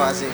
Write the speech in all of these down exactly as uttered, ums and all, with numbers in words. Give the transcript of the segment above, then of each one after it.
kasih.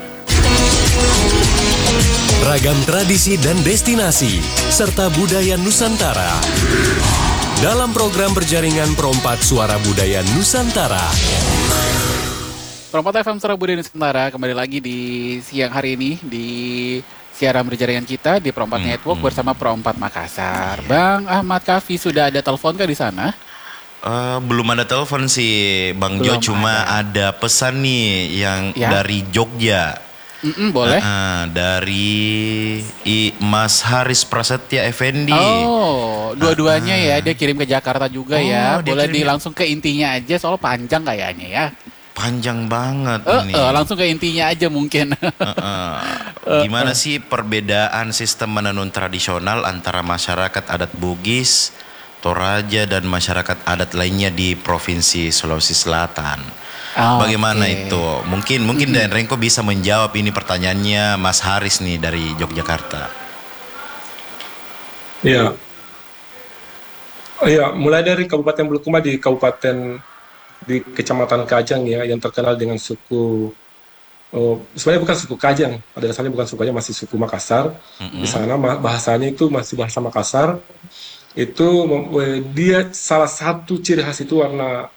Ragam tradisi dan destinasi, serta budaya Nusantara. Dalam program berjaringan Perompat Suara Budaya Nusantara. Perompat F M Suara Budaya Nusantara kembali lagi di siang hari ini di siaran berjaringan kita di Perompat hmm, Network hmm. bersama Perompat Makassar. Yeah. Bang Ahmad Kafi, sudah ada telepon kah di sana? Uh, belum ada telepon sih Bang belum Jo, cuma ada. ada pesan nih yang ya? dari Jogja. Mm-mm, boleh. Uh, uh, dari I, Mas Haris Prasetya Effendi. Oh, dua-duanya uh, uh. ya, dia kirim ke Jakarta juga oh, ya. Boleh di langsung ke intinya aja, soal panjang kayaknya ya. Panjang banget uh, ini. Uh, langsung ke intinya aja mungkin. uh, uh. Gimana uh, uh. sih perbedaan sistem menenun tradisional antara masyarakat adat Bugis, Toraja dan masyarakat adat lainnya di Provinsi Sulawesi Selatan? Oh, Bagaimana okay. itu? Mungkin mungkin mm-hmm. Dan Rengko bisa menjawab ini pertanyaannya Mas Haris nih dari Yogyakarta. Iya. Iya, mulai dari Kabupaten Bulukumba di Kabupaten di Kecamatan Kajang ya, yang terkenal dengan suku oh, sebenarnya bukan suku Kajang, pada dasarnya bukan suku Kajang, masih suku Makassar. Mm-hmm. Di sana bahasanya itu masih bahasa Makassar. Itu dia salah satu ciri khas itu warna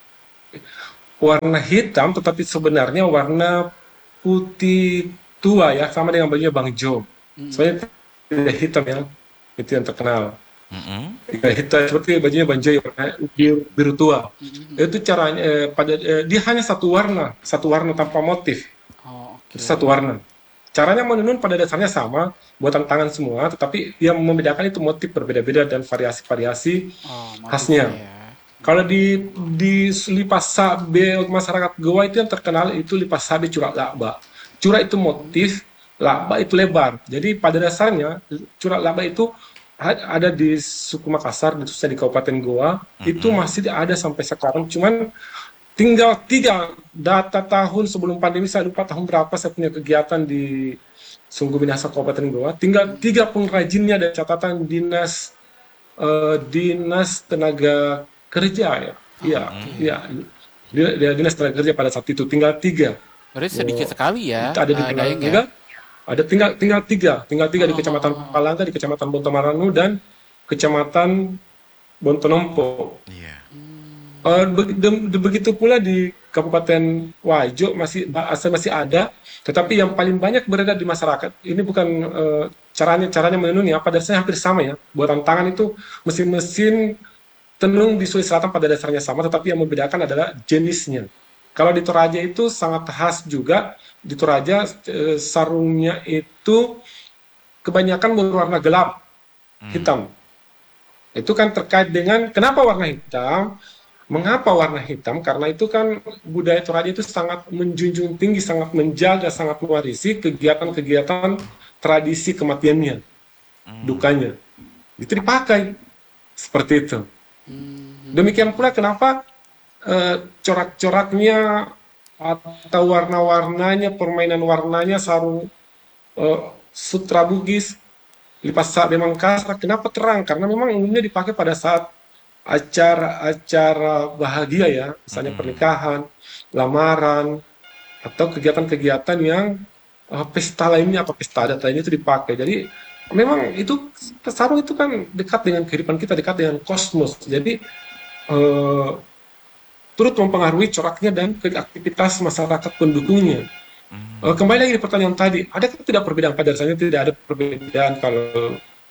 warna hitam, tetapi sebenarnya warna putih tua ya, sama dengan bajunya Bang Jo. Mm-hmm. Sebenarnya tidak hitam ya, itu yang terkenal. Mm-hmm. Hitam seperti bajunya Bang Jo warna biru, biru tua. Mm-hmm. Itu caranya eh, pada eh, dia hanya satu warna, satu warna tanpa motif. Oh, okay. Itu satu warna. Caranya menenun pada dasarnya sama, buatan tangan semua, tetapi yang membedakan itu motif berbeda-beda dan variasi-variasi oh, khasnya. Ya. Kalau di di lipas sabe masyarakat Goa itu yang terkenal itu lipas sabe curak laba. Curak itu motif, laba itu lebar. Jadi pada dasarnya curak laba itu ada di suku Makassar, khususnya di Kabupaten Goa, mm-hmm. itu masih ada sampai sekarang. Cuman tinggal tiga data tahun sebelum pandemi, saya lupa tahun berapa saya punya kegiatan di Sungguh Minahasa Kabupaten Goa. Tinggal tiga pengrajinnya dari catatan dinas uh, dinas tenaga kerja ya. Iya, iya. Oh, dinas tenaga kerja pada saat itu tinggal tiga. Berarti sedikit oh, sekali ya. Ada di uh, Palangga. Ada tinggal tinggal tiga, tinggal tiga oh, di Kecamatan Palangga, di Kecamatan Bontomaranu dan Kecamatan Bontonompo. Iya. Yeah. Uh, be- be- begitu pula di Kabupaten Wajo masih asal masih ada, tetapi yang paling banyak berada di masyarakat ini bukan uh, caranya caranya menenun ya, pada dasarnya hampir sama ya. Buatan tangan itu mesin-mesin tenun di Sulawesi Selatan pada dasarnya sama, tetapi yang membedakan adalah jenisnya. Kalau di Toraja itu sangat khas juga. Di Toraja uh, sarungnya itu kebanyakan berwarna gelap, hitam. Hmm. Itu kan terkait dengan kenapa warna hitam? Mengapa warna hitam? Karena itu kan budaya Toraja itu sangat menjunjung tinggi, sangat menjaga, sangat mewarisi kegiatan-kegiatan tradisi kematiannya, hmm. dukanya. Itu dipakai seperti itu. Hmm. Demikian pula kenapa uh, corak-coraknya atau warna-warnanya, permainan warnanya sarung uh, sutra Bugis, lipas sabe Makassar, kenapa terang? Karena memang umumnya dipakai pada saat acara-acara bahagia ya, misalnya hmm. pernikahan, lamaran, atau kegiatan-kegiatan yang uh, pesta lainnya, apa pesta adat lainnya itu dipakai. Jadi memang itu sarung itu kan dekat dengan kehidupan kita, dekat dengan kosmos. Jadi uh, turut mempengaruhi coraknya dan aktivitas masyarakat pendukungnya. Hmm. Uh, kembali lagi di pertanyaan tadi, ada tidak perbedaan? Pada dasarnya tidak ada perbedaan kalau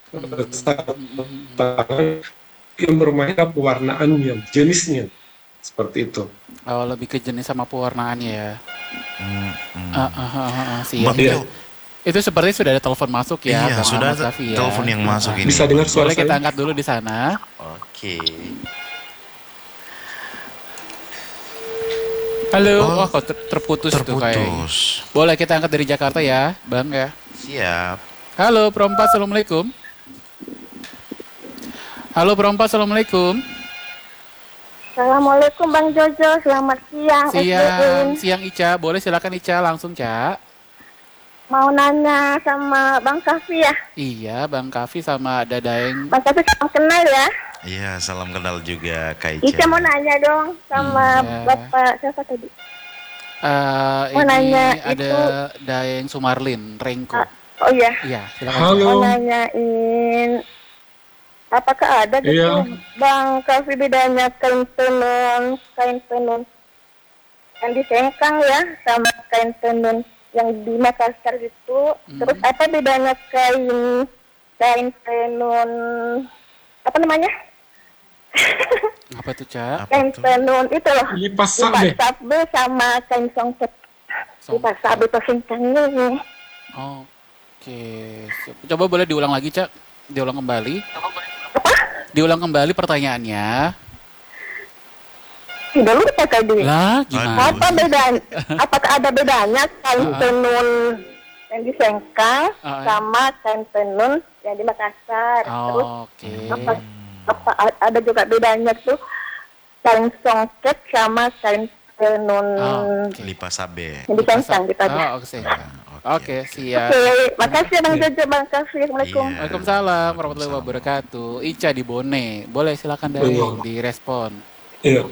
uh, yang bermain pewarnaannya, jenisnya seperti itu. Oh, lebih ke jenis sama pewarnaannya ya. Hmm, hmm. Uh, uh, uh, uh, uh, siap. Iya. Itu seperti sudah ada telepon masuk ya. Iya, sudah ada ya. Telepon yang masuk ini. Bisa dengar suara Boleh kita angkat dulu di sana. Oke. Halo, oh, oh kok ter- terputus, terputus. tuh kayak. Boleh kita angkat dari Jakarta ya, Bang ya. Siap. Halo, Perompat, Assalamualaikum. Halo Perompat, Assalamualaikum. Assalamualaikum Bang Jojo, selamat siang. Siang, siang Ica, boleh silakan Ica langsung Ca. Mau nanya sama Bang Kafi ya? Iya, Bang Kafi sama Dadaeng. Bang Kafi salam kenal ya? Iya, salam kenal juga Kak Ica. Ica mau nanya dong sama iya. Bapak siapa tadi? Eh, Mau ini nanya ada itu. Daeng Sumarlin, Rengko. Ah, oh iya, Iya, silakan. Halo. Cak. mau nanyain apakah ada gitu Iya. Bang Kavi bedanya kain tenun, kain tenun yang di Sengkang ya sama kain tenun yang di Makassar gitu. Terus apa bedanya kain kain tenun apa namanya? Apa tuh, Cak? Apa Kain tuh? tenun itu loh. Lipas Lipas sabe. sabe sama kain songket. Songket. Lipas sabe itu Sengkangnya nih. Oke. siap. Coba boleh diulang lagi, Cak? Diulang kembali. Diulang kembali pertanyaannya. Tidak lupa tadi. Lah, gimana? Apa bedanya? Apakah ada bedanya kain tenun yang di Sengkang Ah, ya. sama kain tenun yang di Makassar? Terus Oke. apa, apa a- ada juga bedanya tuh kain songket sama kain tenun Oh, oke. Lipas sabe. yang di Sengkang gitu aja. Oh, oke. Oke, Oke, siap. Oke, makasih Bang Jojo, Bang Kafi. Assalamualaikum. Iya. Waalaikumsalam warahmatullahi wabarakatuh. Ica di Bone. Boleh silakan dari Oh. direspon. Iya.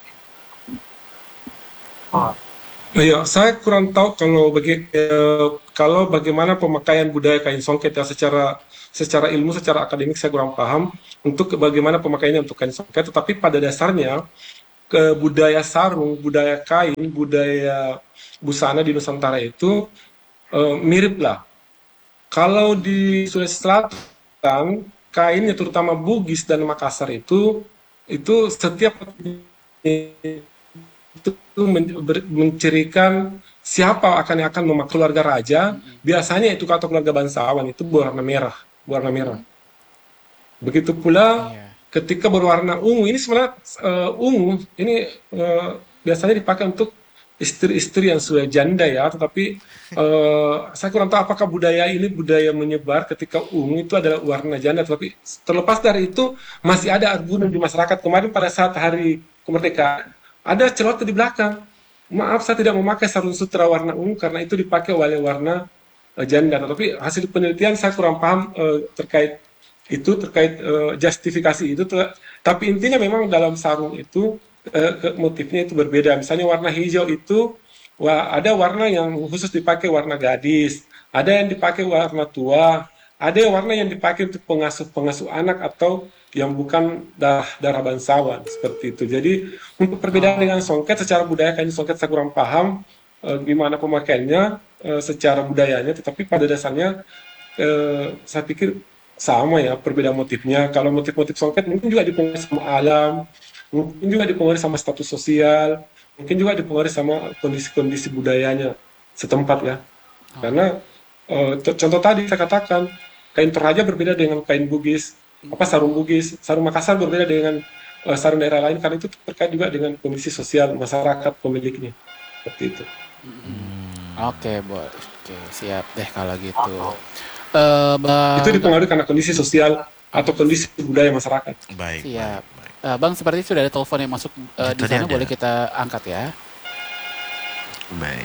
Iya, saya kurang tahu kalau bagi eh, kalau bagaimana pemakaian budaya kain songket ya secara secara ilmu, secara akademik saya kurang paham untuk bagaimana pemakaiannya untuk kain songket. Tetapi pada dasarnya ke budaya sarung, budaya kain, budaya busana di Nusantara itu eh, mirip lah. Kalau di Sulawesi Selatan, kainnya terutama Bugis dan Makassar itu itu setiap itu men- ber- mencirikan siapa akan akan memakai keluarga raja. Biasanya itu atau keluarga bangsawan itu berwarna merah, berwarna merah. Begitu pula Iya. ketika berwarna ungu, ini sebenarnya eh, ungu ini eh, biasanya dipakai untuk istri-istri yang sudah janda ya, tetapi eh, saya kurang tahu apakah budaya ini budaya menyebar ketika ungu itu adalah warna janda, tetapi terlepas dari itu masih ada argumen di masyarakat. Kemarin pada saat hari kemerdekaan ada celoteh di belakang. Maaf, saya tidak memakai sarung sutra warna ungu karena itu dipakai oleh warna eh, janda. Tetapi hasil penelitian saya kurang paham eh, terkait itu terkait eh, justifikasi itu. Te- Tapi intinya memang dalam sarung itu eh, ke- motifnya itu berbeda. Misalnya warna hijau itu wah, ada warna yang khusus dipakai warna gadis, ada yang dipakai warna tua, ada yang warna yang dipakai untuk pengasuh-pengasuh anak atau yang bukan darah darah bangsawan seperti itu. Jadi untuk perbedaan dengan songket secara budaya kayaknya songket saya kurang paham eh, gimana pemakaiannya eh, secara budayanya, tetapi pada dasarnya eh, saya pikir sama ya perbedaan motifnya. Kalau motif-motif songket mungkin juga dipengaruhi sama alam, mungkin juga dipengaruhi sama status sosial, mungkin juga dipengaruhi sama kondisi-kondisi budayanya setempat ya. Karena eh, co- contoh tadi saya katakan kain Toraja berbeda dengan kain Bugis, apa sarung Bugis, sarung Makassar berbeda dengan eh, sarung daerah lain karena itu terkait juga dengan kondisi sosial masyarakat pemiliknya. Seperti itu. Oke, Bos. Oke, siap deh kalau gitu. Eh, Bang, Itu dipengaruhi karena kondisi sosial atau kondisi budaya masyarakat. Baik, siap. baik, baik. Eh, Bang, seperti sudah ada telepon yang masuk eh, di Tadi sana, ada. boleh kita angkat ya. Baik.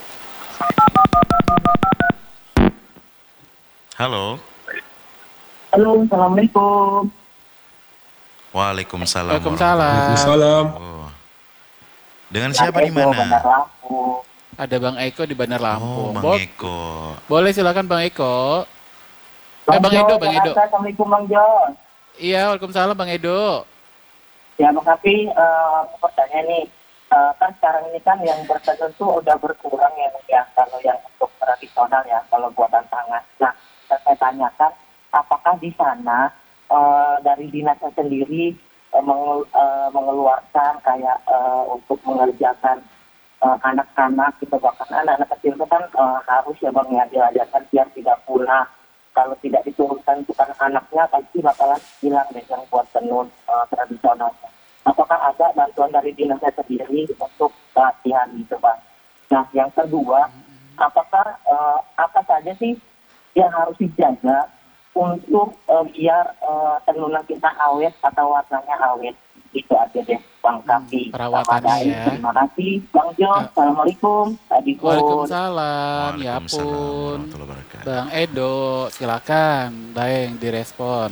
Halo. Halo, assalamualaikum. Waalaikumsalam. Waalaikumsalam. Waalaikumsalam. Oh. Dengan siapa di Eko, Bandar mana? Lampung. Ada Bang Eko di Bandar Oh, Lampung. Bang Bo- Eko. boleh silakan Bang Eko. Eh, Bang Jo, Edo, Bang Edo. Jakarta. Assalamualaikum Bang John. Iya, Waalaikumsalam Bang Edo. Ya, Bang Kapi, uh, pertanyaan nih. Eh, kan sekarang ini kan yang bertenun tuh udah berkurang ya, Bang, ya. Kalau yang untuk tradisional ya, kalau buatan tangan. Nah, saya tanyakan, apakah di sana eh, dari dinasnya sendiri eh, mengel- eh, mengeluarkan kayak eh, untuk mengerjakan eh, anak-anak gitu, bahkan anak-anak kecil itu kan eh, harus ya Bang ya diajarkan biar tidak punah. Kalau tidak diturunkan untuk anak-anaknya pasti bakalan hilang deh yang buat tenun eh, tradisional. Apakah ada bantuan dari dinasnya sendiri untuk pelatihan gitu Bang? Nah yang kedua, apakah eh, apa saja sih yang harus dijaga untuk eh, biar eh, tenunan kita awet atau warnanya awet? Itu aja deh Bang Kapi. perawatannya Sama Dai. ya. Terima kasih Bang Jo. Ah. Assalamualaikum. Adikun. Waalaikumsalam. Ya Waalaikumsalam ampun. warahmatullahi wabarakatuh. Bang Edo, silakan. Daeng direspon.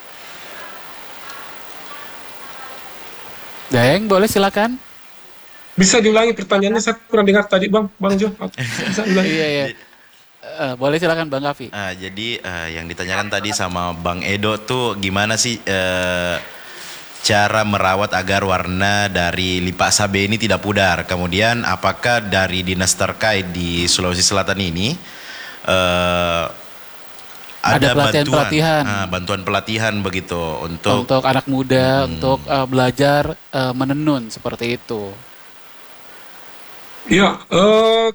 Daeng, boleh silakan. Bisa diulangi pertanyaannya, saya kurang dengar tadi Bang, Bang Jo. Bisa diulangi? Iya, iya. Eh, boleh silakan Bang Kavi. Ah, jadi eh, yang ditanyakan tadi sama Bang Edo tuh gimana sih eh, cara merawat agar warna dari lipak sabe ini tidak pudar. Kemudian apakah dari dinas terkait di Sulawesi Selatan ini eh, ada, Ada bantuan pelatihan-pelatihan. ah, bantuan pelatihan begitu untuk Untuk anak muda, Hmm. untuk eh, belajar eh, menenun seperti itu. Ya, eh,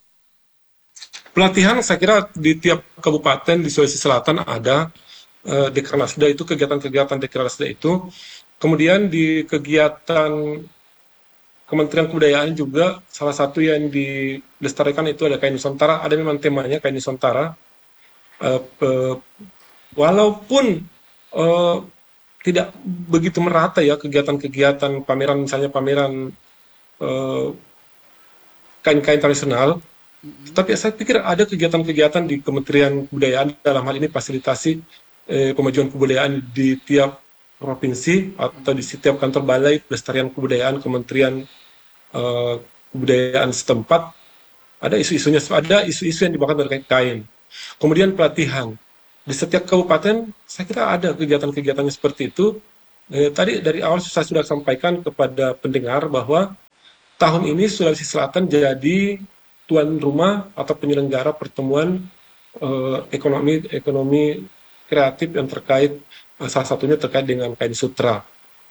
pelatihan saya kira di tiap kabupaten di Sulawesi Selatan ada eh, Dekranasda itu, kegiatan-kegiatan Dekranasda itu. Kemudian di kegiatan Kementerian Kebudayaan juga salah satu yang dilestarikan itu ada kain Nusantara, ada memang temanya kain Nusantara. Eh, pe- walaupun eh, tidak begitu merata ya kegiatan-kegiatan pameran, misalnya pameran eh, kain-kain tradisional, tapi saya pikir ada kegiatan-kegiatan di Kementerian Kebudayaan dalam hal ini fasilitasi eh, pemajuan kebudayaan di tiap provinsi atau di setiap kantor balai pelestarian kebudayaan Kementerian eh, Kebudayaan setempat, ada isu-isunya, ada isu-isu yang dibahas terkait kain. Kemudian pelatihan di setiap kabupaten, saya kira ada kegiatan-kegiatannya seperti itu. Eh, tadi dari awal saya sudah sampaikan kepada pendengar bahwa tahun ini Sulawesi Selatan jadi tuan rumah atau penyelenggara pertemuan eh, ekonomi ekonomi kreatif yang terkait eh, salah satunya terkait dengan kain sutra.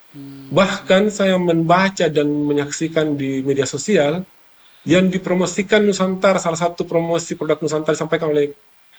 Bahkan saya membaca dan menyaksikan di media sosial yang dipromosikan Nusantara, salah satu promosi produk Nusantara disampaikan oleh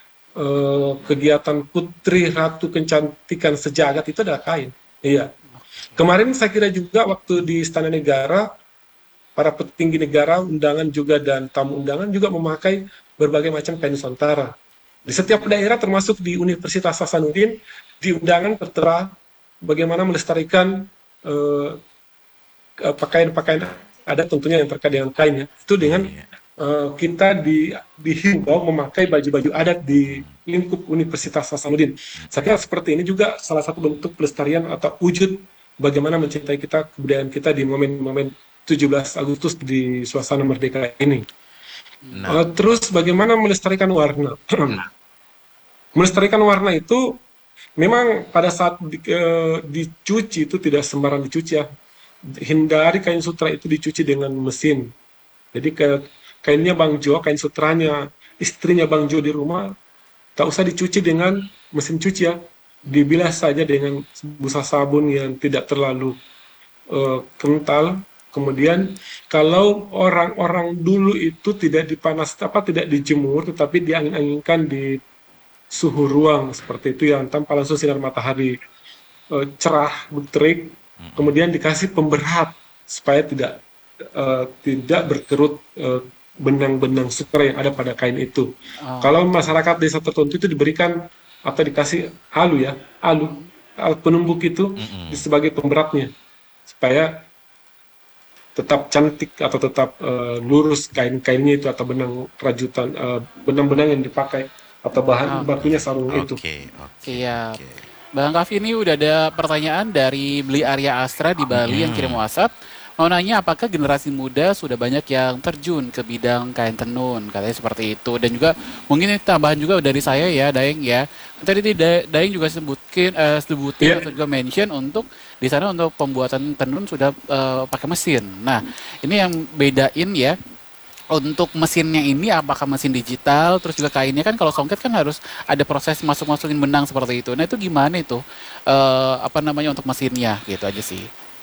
eh, kegiatan Putri Ratu Kecantikan Sejagat itu adalah kain. Iya. Kemarin saya kira juga waktu di Istana Negara, para petinggi negara, undangan juga dan tamu undangan juga memakai berbagai macam kain Nusantara. Di setiap daerah termasuk di Universitas Hasanuddin, di undangan tertera bagaimana melestarikan eh, pakaian-pakaian adat tentunya yang terkait dengan kain ya. Itu dengan eh, kita di, dihimbau memakai baju-baju adat di lingkup Universitas Hasanuddin. Saya kira seperti ini juga salah satu bentuk pelestarian atau wujud bagaimana mencintai kita, kebudayaan kita di momen-momen tujuh belas Agustus di suasana merdeka ini. Nah. Uh, terus bagaimana melestarikan warna? Melestarikan warna itu memang pada saat di, uh, dicuci itu tidak sembarang dicuci ya. Hindari kain sutra itu dicuci dengan mesin. Jadi ke, kainnya Bang Jo, kain sutranya istrinya Bang Jo di rumah, tak usah dicuci dengan mesin cuci ya. Dibilas saja dengan busa sabun yang tidak terlalu uh, kental. Kemudian kalau orang-orang dulu itu tidak dipanas apa tidak dijemur tetapi diangin-anginkan di suhu ruang seperti itu yang tanpa langsung sinar matahari e, cerah terik, kemudian dikasih pemberat supaya tidak e, tidak berkerut e, benang-benang sutra yang ada pada kain itu. Oh. Kalau masyarakat desa tertentu itu diberikan atau dikasih alu ya, alu alat penumbuk itu Mm-mm. sebagai pemberatnya supaya tetap cantik atau tetap uh, lurus kain-kainnya itu atau benang rajutan uh, benang-benang yang dipakai atau bahan Oke. bakunya sarung itu. Oke, oke. Siap. oke. Bang Kavi, ini udah ada pertanyaan dari Beli Arya Astra di Bali yang kirim WhatsApp. Mau nanya apakah generasi muda sudah banyak yang terjun ke bidang kain tenun, katanya seperti itu. Dan juga mungkin ini tambahan juga dari saya ya, Daeng ya. Tadi Da- Daeng juga sebutin, eh, sebutin Iya. atau juga mention untuk di sana untuk pembuatan tenun sudah eh, pakai mesin. Nah, ini yang bedain ya. Untuk mesinnya ini apakah mesin digital, terus juga kainnya kan kalau songket kan harus ada proses masuk-masukin benang seperti itu. Nah itu gimana itu? Eh, apa namanya untuk mesinnya gitu aja sih.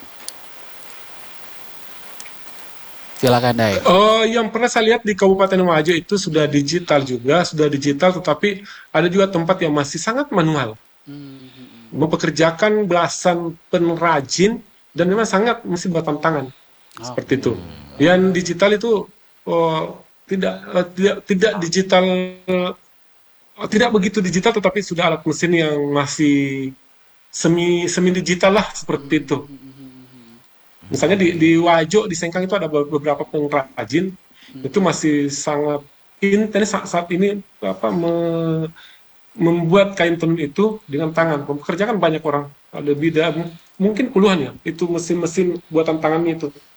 Silakan Dai. Oh, yang pernah saya lihat di Kabupaten Wajo itu sudah digital juga, sudah digital, tetapi ada juga tempat yang masih sangat manual, mempekerjakan belasan pengrajin dan memang sangat mesti bertantangan seperti itu. Yang digital itu oh, tidak eh, tidak tidak digital, oh, tidak begitu digital, tetapi sudah alat mesin yang masih semi semi digital lah seperti itu. Misalnya di, di Wajo, di Sengkang itu ada beberapa pengrajin, hmm. itu masih sangat intens saat, saat ini apa me, membuat kain tenun itu dengan tangan. Mempekerjakan banyak orang, ada bida mungkin puluhan ya, itu mesin-mesin buatan tangannya itu.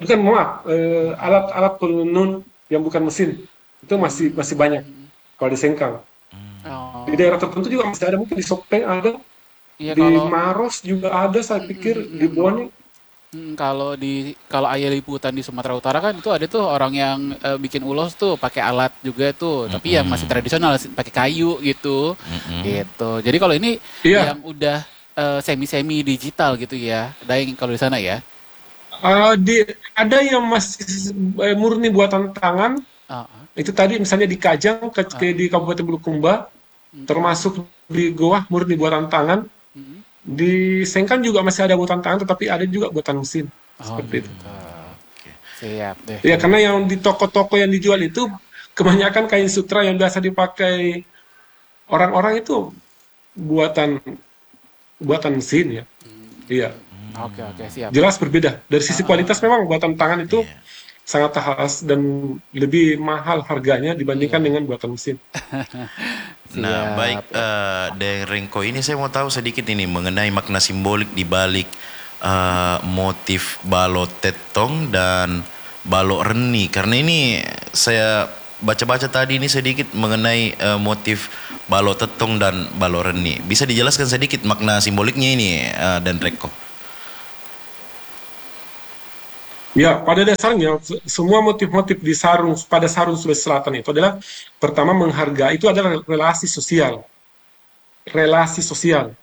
bukan maaf, eh, alat-alat penenun yang bukan mesin itu masih masih banyak kalau di Sengkang. Oh. Di daerah tertentu juga masih ada, mungkin di Sopeng ada, Iya di kalau Maros juga ada, saya pikir di Bone. mm, kalau di kalau Ayah Liputan di Sumatera Utara kan itu ada tuh orang yang eh, bikin ulos tuh pakai alat juga tuh, tapi yang masih tradisional pakai kayu gitu. Gitu. Jadi kalau ini Iya. yang udah eh, semi-semi digital gitu ya. Daeng kalau di sana ya. Eh, di ada yang masih eh, murni buatan tangan. Ah, ah. Itu tadi misalnya di Kajang, ke, ke- di Kabupaten Bulukumba, termasuk di Goa murni buatan tangan. Mm. Di Sengkang juga masih ada buatan tangan, tetapi ada juga buatan mesin. Oh, Seperti itu. gitu. Siap deh. Ya, karena yang di toko-toko yang dijual itu kebanyakan kain sutra yang biasa dipakai orang-orang itu buatan buatan mesin ya. Iya, Oke, oke, siap. jelas berbeda. Dari sisi kualitas memang buatan tangan itu sangat khas dan lebih mahal harganya dibandingkan dengan buatan mesin. Nah, Siap. baik, eh Deng Rengko, ini saya mau tahu sedikit ini mengenai makna simbolik di balik eh, motif balok tetong dan balok reni. Karena ini saya baca-baca tadi ini sedikit mengenai eh, motif balok tetong dan balok reni. Bisa dijelaskan sedikit makna simboliknya ini, eh, Dan Rengko? Ya, pada dasarnya se- semua motif-motif di sarung pada sarung Sulawesi Selatan itu adalah pertama menghargai, itu adalah relasi sosial. Relasi sosial.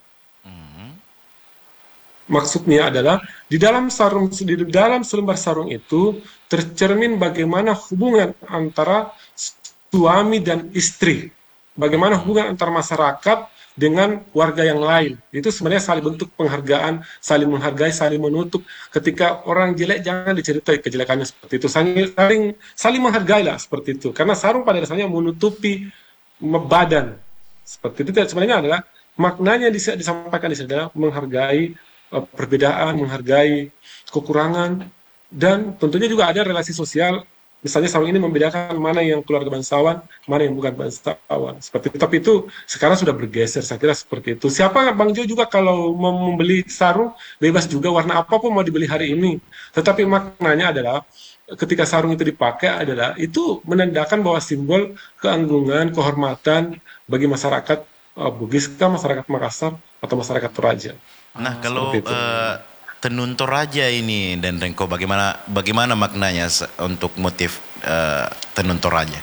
Maksudnya adalah di dalam sarung di dalam selembar sarung itu tercermin bagaimana hubungan antara suami dan istri. Bagaimana hubungan antar masyarakat dengan warga yang lain. Itu sebenarnya saling bentuk penghargaan, saling menghargai, saling menutup. Ketika orang jelek jangan diceritai kejelekannya seperti itu. Saling saling, saling menghargailah seperti itu. Karena sarung pada dasarnya menutupi badan. Seperti itu sebenarnya adalah maknanya disa- disampaikan di sini adalah menghargai eh, perbedaan, menghargai kekurangan, dan tentunya juga ada relasi sosial. Misalnya sarung ini membedakan mana yang keluarga bangsawan, mana yang bukan bangsawan. Seperti itu. Tapi itu sekarang sudah bergeser, saya kira seperti itu. Siapa Bang Jo juga kalau mau membeli sarung, bebas juga warna apapun mau dibeli hari ini. Tetapi maknanya adalah ketika sarung itu dipakai adalah itu menandakan bahwa simbol keanggungan, kehormatan bagi masyarakat uh, Bugis, masyarakat Makassar atau masyarakat Toraja. Nah, kalau seperti itu. eh, tenun Toraja ini, Dan Rengko, bagaimana bagaimana maknanya se- untuk motif eh, tenun Toraja?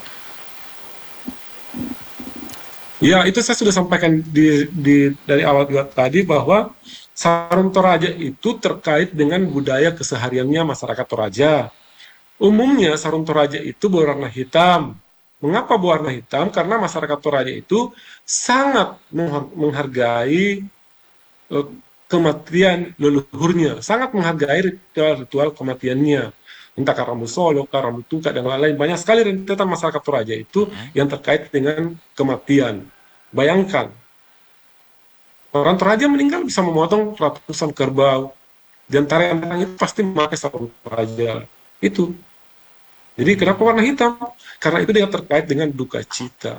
Ya, itu saya sudah sampaikan di, di dari awal juga tadi bahwa sarung Toraja itu terkait dengan budaya kesehariannya masyarakat Toraja. Umumnya sarung Toraja itu berwarna hitam. Mengapa berwarna hitam? Karena masyarakat Toraja itu sangat mengha- menghargai eh, kematian leluhurnya, sangat menghargai ritual-ritual kematiannya. Entah Karambu Solo, Karambu Tungkak, dan lain-lain. Banyak sekali rentetan masyarakat Toraja itu yang terkait dengan kematian. Bayangkan, orang Toraja meninggal bisa memotong ratusan kerbau. Di antara yang datang itu pasti memakai sarung Toraja. Itu. Jadi kenapa warna hitam? Karena itu dia terkait dengan duka cita.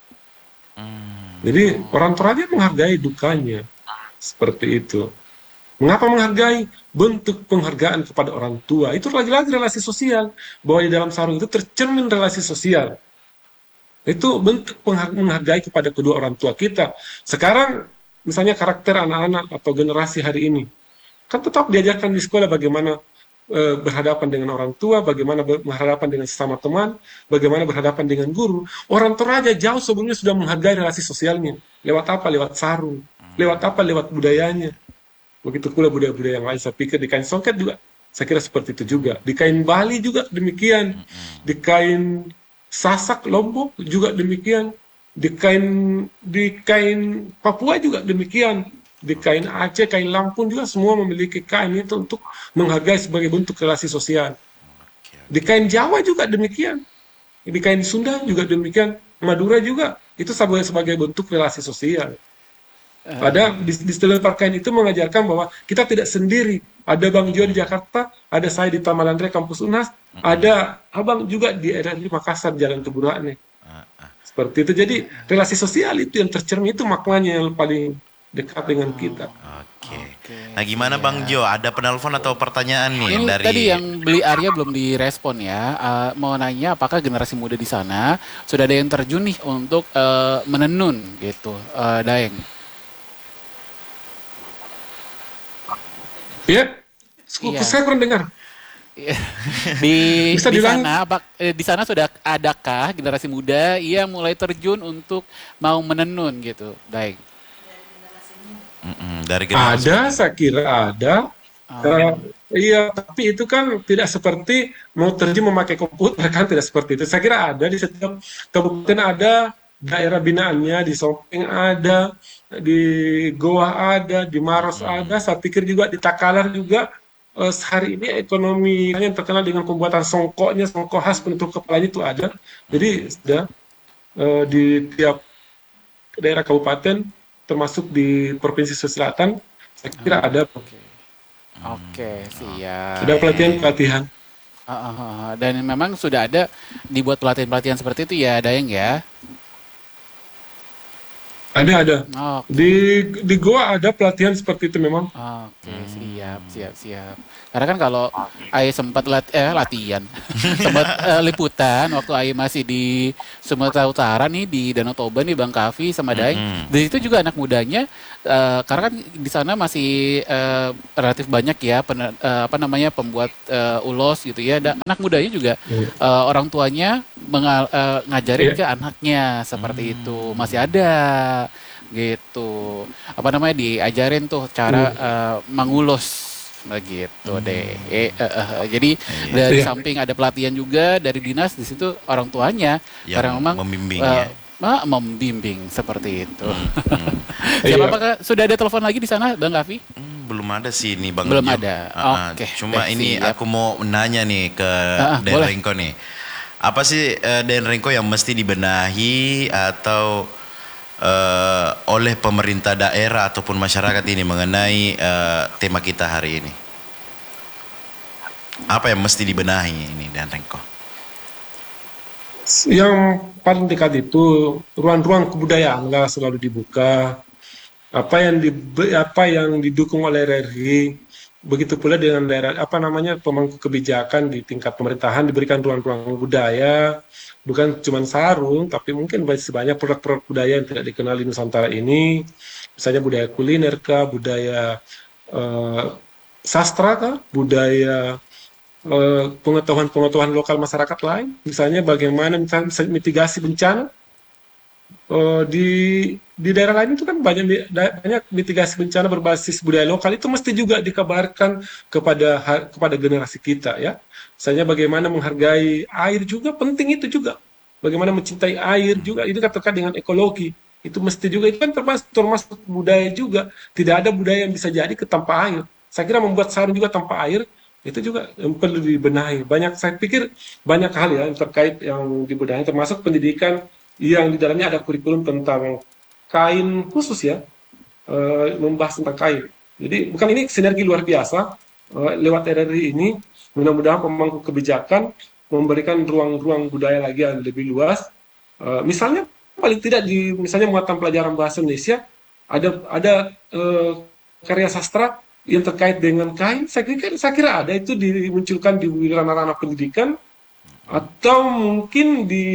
Jadi orang Toraja menghargai dukanya. Seperti itu. Mengapa menghargai? Bentuk penghargaan kepada orang tua. Itu lagi-lagi relasi sosial. Bahwa di dalam sarung itu tercermin relasi sosial. Itu bentuk penghar- menghargai kepada kedua orang tua kita. Sekarang, misalnya karakter anak-anak atau generasi hari ini, kan tetap diajarkan di sekolah bagaimana eh, berhadapan dengan orang tua, bagaimana ber- berhadapan dengan sesama teman, bagaimana berhadapan dengan guru. Orang Toraja jauh sebelumnya sudah menghargai relasi sosialnya. Lewat apa? Lewat sarung. Lewat apa? Lewat budayanya. Begitu pula budaya-budaya yang lain. Saya pikir di kain songket juga, saya kira seperti itu juga. Di kain Bali juga demikian. Di kain Sasak Lombok juga demikian. Di kain di kain Papua juga demikian. Di kain Aceh, kain Lampung juga semua memiliki kain itu untuk menghargai sebagai bentuk relasi sosial. Di kain Jawa juga demikian. Di kain Sunda juga demikian. Madura juga itu sebagai sebagai bentuk relasi sosial. Ada di, di setelah pakaian itu mengajarkan bahwa kita tidak sendiri. Ada Bang Jo di Jakarta, ada saya di Taman Andre Kampus Unas, ada Abang juga di daerah di Makassar Jalan Tuburane. Seperti itu. Jadi relasi sosial itu yang tercermin, itu maknanya yang paling dekat dengan kita. Oke. Oke, Nah, gimana Bang Jo? Ada penelpon atau pertanyaan nih Ini dari tadi yang beli Arya belum direspon ya. Eh, mau nanya apakah generasi muda di sana sudah ada yang terjun nih untuk eh, menenun gitu, eh, Daeng. Ya, Iya. saya kurang dengar. di Bisa di diulang? sana apa eh, di sana sudah adakah generasi muda yang mulai terjun untuk mau menenun gitu, Daeng? Mm-mm, dari generasi Ada, saya kira ada. Eh, iya, tapi itu kan tidak seperti mau terjun memakai komputer kan, tidak seperti itu. Saya kira ada di setiap kabupaten ada, daerah binaannya di Sopeng ada, di Goa ada, di Maros ada. Saya pikir juga di Takalar juga. Eh, hari ini ekonomi yang terkenal dengan pembuatan songkoknya, songkok khas penutup kepalanya itu ada. Jadi sudah eh, di tiap daerah kabupaten, termasuk di Provinsi Sulawesi Selatan, saya kira ada. Oke, siap. Sudah pelatihan-pelatihan. Ah, ah, ah, ah. Dan memang sudah ada dibuat pelatihan-pelatihan seperti itu ya, Daeng ya. Ada, ada. Oke. Di di Goa ada pelatihan seperti itu memang. Oke, siap, siap, siap. Karena kan kalau Ai sempat lat eh, latihan, sempat eh, liputan waktu Ai masih di Sumatera Utara nih di Danau Toba nih Bang Kavi sama Daeng. Mm-mm. Di situ juga anak mudanya, eh, karena kan di sana masih eh, relatif banyak ya pen- eh, apa namanya pembuat eh, ulos gitu ya. Dan anak mudanya juga Iya. eh, orang tuanya mengal- eh, ngajarin Iya. ke anaknya seperti itu. Masih ada gitu, apa namanya diajarin tuh cara eh, mengulus begitu deh. Eh, eh, eh, jadi dari Iya. samping ada pelatihan juga dari dinas, di situ orang tuanya Yang karena memang membimbing eh, ya. ah, membimbing seperti itu. Hmm. Siapa Iya. apakah sudah ada telepon lagi di sana, Bang Kavi? Hmm, belum ada sih ini Bang Belum Jo. ada. Ah, ah. Oke, Cuma deh, ini siap. aku mau nanya nih ke Ah, ah, Den boleh. Ringko nih. Apa sih eh, Den Ringko yang mesti dibenahi atau eh, oleh pemerintah daerah ataupun masyarakat ini mengenai eh, tema kita hari ini? Apa yang mesti dibenahi ini Den Ringko? Yang paling dekat itu ruang-ruang kebudayaan lah selalu dibuka. Apa yang di, apa yang didukung oleh R R I, begitu pula dengan daerah apa namanya pemangku kebijakan di tingkat pemerintahan diberikan ruang-ruang budaya, bukan cuma sarung, tapi mungkin masih banyak produk-produk budaya yang tidak dikenal di Nusantara ini, misalnya budaya kuliner kah, budaya eh, sastra kah, budaya eh, pengetahuan-pengetahuan lokal masyarakat lain, misalnya bagaimana misalnya mitigasi bencana. Eh, di di daerah lain itu kan banyak mi- da- banyak mitigasi bencana berbasis budaya lokal itu mesti juga dikabarkan kepada ha- kepada generasi kita ya. Misalnya bagaimana menghargai air juga penting itu juga. Bagaimana mencintai air juga itu kan terkait dengan ekologi. Itu mesti juga itu kan termasuk termasuk budaya juga. Tidak ada budaya yang bisa jadi ke tanpa air. Saya kira membuat sarung juga tanpa air itu juga yang perlu dibenahi. Banyak saya pikir banyak hal ya yang terkait yang dibenahi termasuk pendidikan yang di dalamnya ada kurikulum tentang kain khusus ya, eh, membahas tentang kain. Jadi bukan ini sinergi luar biasa eh, lewat R R I ini mudah-mudahan pemangku kebijakan memberikan ruang-ruang budaya lagi yang lebih luas. Eh, misalnya paling tidak di misalnya muatan pelajaran bahasa Indonesia ada ada eh, karya sastra yang terkait dengan kain. Saya kira saya kira ada itu dimunculkan di ranah-ranah pendidikan atau mungkin di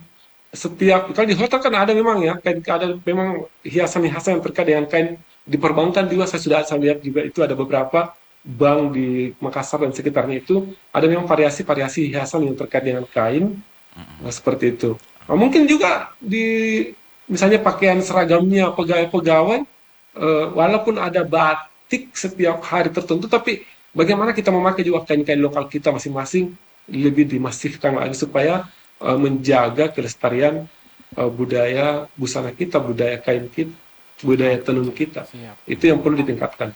setiap kalau di hotel kan ada memang ya kain ada memang hiasan-hiasan yang terkait dengan kain di perbankan juga saya sudah saya lihat juga itu ada beberapa bank di Makassar dan sekitarnya itu ada memang variasi-variasi hiasan yang terkait dengan kain nah, seperti itu. Nah, mungkin juga di misalnya pakaian seragamnya pegawai-pegawai eh, walaupun ada batik setiap hari tertentu tapi bagaimana kita memakai juga kain-kain lokal kita masing-masing lebih dimasifkan lagi supaya uh, menjaga kelestarian uh, budaya busana kita, budaya kain kita, budaya tenun kita. Siap. Itu yang perlu ditingkatkan.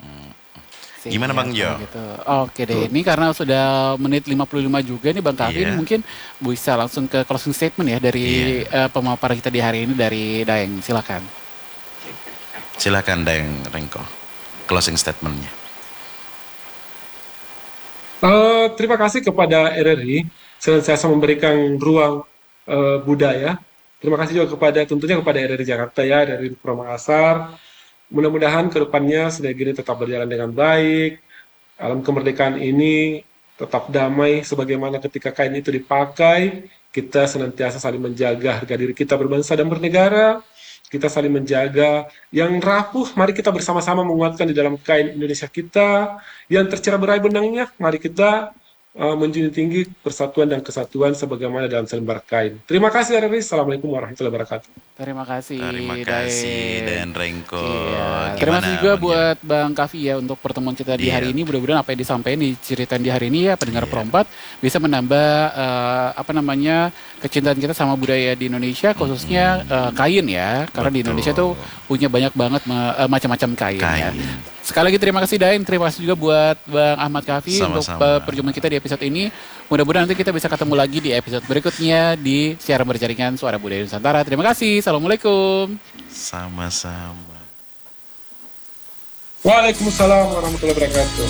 Siap, Gimana, Bang Jo? kalau gitu. Oke deh, ini karena sudah menit lima puluh lima juga nih Bang Kavi, Iya. ini mungkin bisa langsung ke closing statement ya dari eh, pemaparan kita di hari ini dari Daeng. Silakan. Silakan Den Ringko. Closing statementnya. Uh, terima kasih kepada R R I senantiasa memberikan ruang uh, budaya. Terima kasih juga kepada tentunya kepada R R I Jakarta ya, R R I Pro Makassar mudah-mudahan ke depannya Sinegiri tetap berjalan dengan baik, alam kemerdekaan ini tetap damai sebagaimana ketika kain itu dipakai, kita senantiasa saling menjaga harga diri kita berbangsa dan bernegara, kita saling menjaga. Yang rapuh, mari kita bersama-sama menguatkan di dalam kain Indonesia kita. Yang tercerah berai benangnya, mari kita uh, menjunjung tinggi persatuan dan kesatuan sebagaimana dalam selembar kain. Terima kasih, R R I. Assalamualaikum warahmatullahi wabarakatuh. Terima kasih. Terima kasih, Dan Rengko. Iya. Terima kasih juga buat Bang Kavi ya untuk pertemuan kita di Iya. hari ini. Mudah-mudahan apa yang disampaikan, diceritain di hari ini ya pendengar Perompat bisa menambah uh, apa namanya kecintaan kita sama budaya di Indonesia, khususnya uh, kain ya. Karena di Betul. Indonesia tuh punya banyak banget ma- uh, macam-macam kain, ya. Kain. Sekali lagi terima kasih Dain, terima kasih juga buat Bang Ahmad Kavi untuk uh, Sama-sama. perjumpaan kita di episode ini. Mudah-mudahan nanti kita bisa ketemu lagi di episode berikutnya di siaran berjaringan Suara Budaya Nusantara. Terima kasih. Assalamualaikum. Sama-sama. Waalaikumsalam warahmatullahi wabarakatuh.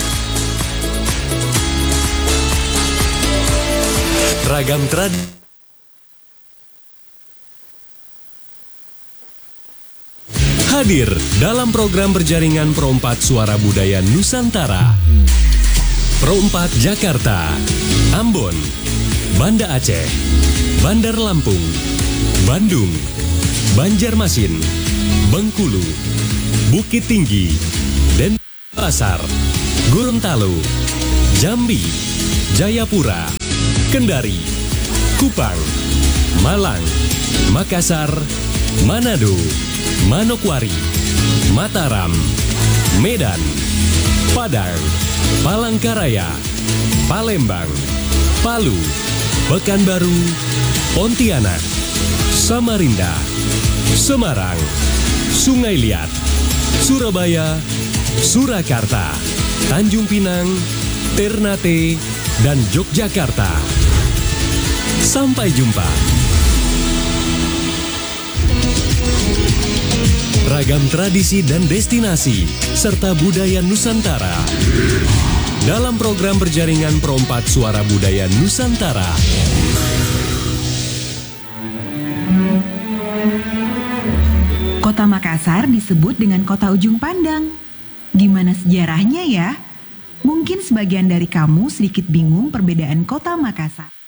Ragam tradisi hadir dalam program berjaringan Perompat Suara Budaya Nusantara. Perompat Jakarta, Ambon, Banda Aceh, Bandar Lampung, Bandung, Banjarmasin, Bengkulu, Bukit Tinggi, Denpasar, Gorontalo, Jambi, Jayapura, Kendari, Kupang, Malang, Makassar, Manado, Manokwari, Mataram, Medan, Padang, Palangkaraya, Palembang, Palu, Pekanbaru, Pontianak, Samarinda, Semarang, Sungai Liat, Surabaya, Surakarta, Tanjung Pinang, Ternate, dan Yogyakarta. Sampai jumpa. Ragam tradisi dan destinasi, serta budaya Nusantara. Dalam program berjaringan Perompat Suara Budaya Nusantara. Kota Makassar disebut dengan kota ujung pandang. Gimana sejarahnya ya? Mungkin sebagian dari kamu sedikit bingung perbedaan kota Makassar.